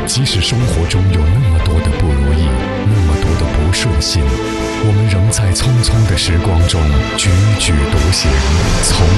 即使生活中有那么多的不如意，那么多的不顺心，我们仍在匆匆的时光中踽踽独行，从